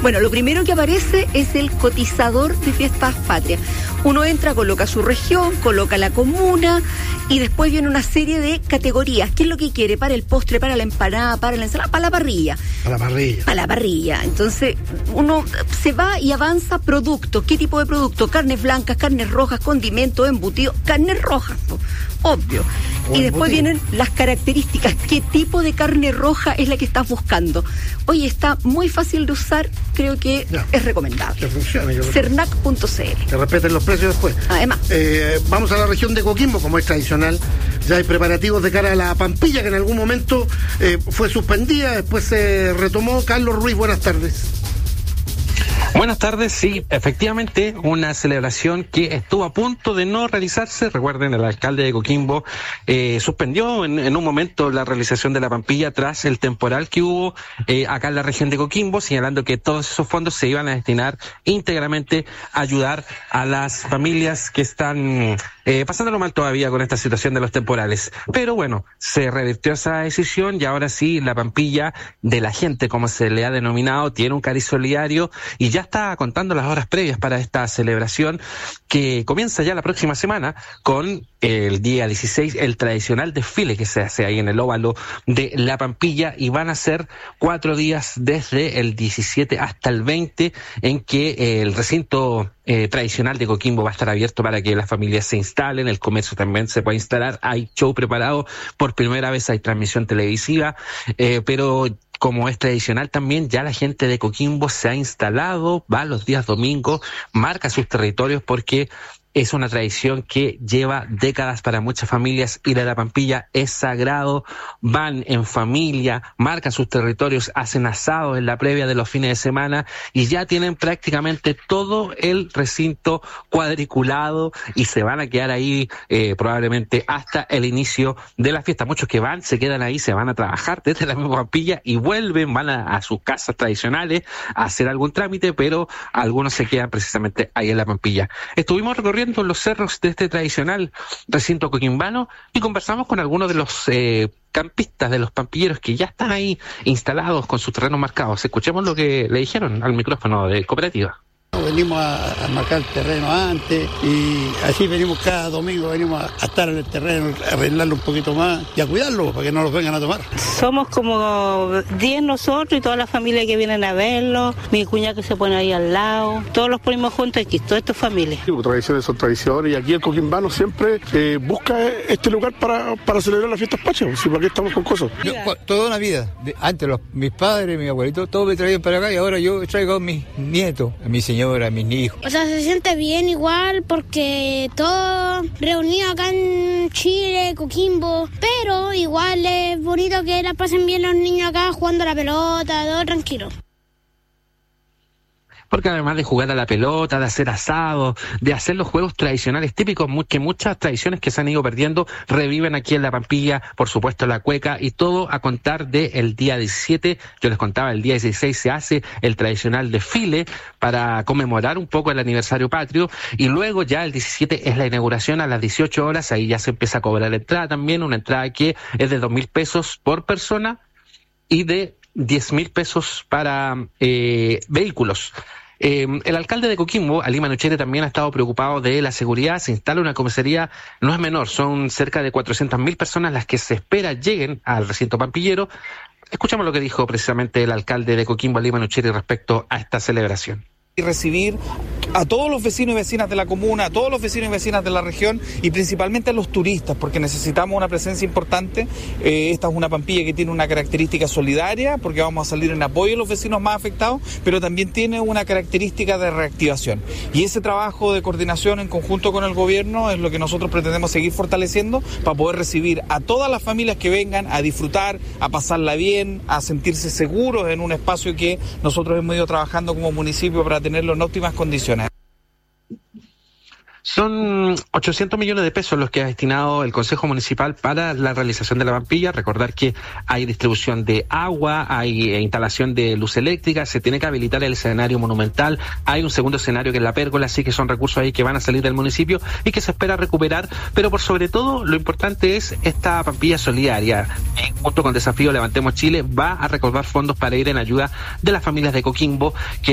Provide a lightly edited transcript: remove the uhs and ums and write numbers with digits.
Bueno, lo primero que aparece es el cotizador de Fiestas Patrias. Uno entra, coloca su región, coloca la comuna y después viene una serie de categorías. ¿Qué es lo que quiere? Para el postre, para la empanada, para la ensalada, para la parrilla. Para la parrilla. Para la parrilla. Entonces, uno se va y avanza productos. ¿Qué tipo de productos? Carnes blancas, carnes rojas, condimentos, embutidos, carnes rojas, obvio. Y después vienen las características. ¿Qué tipo de carne roja es la que estás buscando? Oye, está muy fácil de usar, creo que es recomendable. Que funcione. Cernac.cl. Que respeten los precios después. Además. Vamos a la región de Coquimbo, como es tradicional. Ya hay preparativos de cara a la Pampilla, que en algún momento fue suspendida, después se retomó. Carlos Ruiz, buenas tardes. Buenas tardes, sí, efectivamente, una celebración que estuvo a punto de no realizarse. Recuerden, el alcalde de Coquimbo suspendió en un momento la realización de la Pampilla tras el temporal que hubo acá en la región de Coquimbo, señalando que todos esos fondos se iban a destinar íntegramente a ayudar a las familias que están pasándolo mal todavía con esta situación de los temporales. Pero bueno, se revirtió esa decisión y ahora sí, la Pampilla de la gente, como se le ha denominado, tiene un cariz solidario y ya está contando las horas previas para esta celebración que comienza ya la próxima semana con el día 16, el tradicional desfile que se hace ahí en el óvalo de la Pampilla, y van a ser 4 días desde el 17 hasta el 20 en que el recinto tradicional de Coquimbo va a estar abierto para que las familias se instalen, el comercio también se puede instalar, hay show preparado, por primera vez hay transmisión televisiva, pero como es tradicional también, ya la gente de Coquimbo se ha instalado, va los días domingos, marca sus territorios porque es una tradición que lleva décadas para muchas familias. Ir a la Pampilla es sagrado, van en familia, marcan sus territorios, hacen asados en la previa de los fines de semana y ya tienen prácticamente todo el recinto cuadriculado y se van a quedar ahí probablemente hasta el inicio de la fiesta. Muchos que van, se quedan ahí, se van a trabajar desde la misma Pampilla y vuelven, van a sus casas tradicionales a hacer algún trámite, pero algunos se quedan precisamente ahí en la Pampilla. Estuvimos recorriendo los cerros de este tradicional recinto coquimbano y conversamos con algunos de los campistas, de los pampilleros que ya están ahí instalados con sus terrenos marcados. Escuchemos lo que le dijeron al micrófono de Cooperativa. Venimos a marcar el terreno antes y así venimos cada domingo, venimos a estar en el terreno, a arreglarlo un poquito más y a cuidarlo para que no los vengan a tomar. Somos como 10 nosotros y toda la familia que vienen a verlo, mi cuñada que se pone ahí al lado, todos los ponemos juntos aquí, toda esta familia. Tradiciones son tradiciones y aquí el coquimbano siempre busca este lugar para celebrar las fiestas patrias, ¿sí? ¿Para qué estamos con cosas? Yo, toda una vida, antes mis padres, mi abuelito, todos me traían para acá y ahora yo traigo a mis nietos, a mi señora, a mis hijos. O sea, se siente bien igual porque todos reunidos acá en Chile, Coquimbo, pero igual es bonito que la pasen bien los niños acá jugando a la pelota, todo tranquilo. Porque además de jugar a la pelota, de hacer asados, de hacer los juegos tradicionales típicos, que muchas tradiciones que se han ido perdiendo reviven aquí en la Pampilla, por supuesto la cueca y todo a contar del día 17. Yo les contaba, el día 16 se hace el tradicional desfile para conmemorar un poco el aniversario patrio y luego ya el 17 es la inauguración a las 18 horas, ahí ya se empieza a cobrar la entrada también, una entrada que es de 2.000 pesos por persona y de 10.000 pesos para vehículos. El alcalde de Coquimbo, Ali Manuchere, también ha estado preocupado de la seguridad. Se instala una comisaría, no es menor, son cerca de 400.000 personas las que se espera lleguen al recinto pampillero. Escuchamos lo que dijo precisamente el alcalde de Coquimbo, Ali Manuchere, respecto a esta celebración. Y recibir a todos los vecinos y vecinas de la comuna, a todos los vecinos y vecinas de la región y principalmente a los turistas, porque necesitamos una presencia importante. Esta es una Pampilla que tiene una característica solidaria, porque vamos a salir en apoyo a los vecinos más afectados, pero también tiene una característica de reactivación. Y ese trabajo de coordinación en conjunto con el gobierno es lo que nosotros pretendemos seguir fortaleciendo para poder recibir a todas las familias que vengan a disfrutar, a pasarla bien, a sentirse seguros en un espacio que nosotros hemos ido trabajando como municipio para tenerlo en óptimas condiciones. Son 800 millones de pesos los que ha destinado el Consejo Municipal para la realización de la Pampilla. Recordar que hay distribución de agua, hay instalación de luz eléctrica, se tiene que habilitar el escenario monumental, hay un segundo escenario que es la pérgola, así que son recursos ahí que van a salir del municipio y que se espera recuperar, pero por sobre todo lo importante es esta Pampilla solidaria. Junto con Desafío Levantemos Chile va a recaudar fondos para ir en ayuda de las familias de Coquimbo que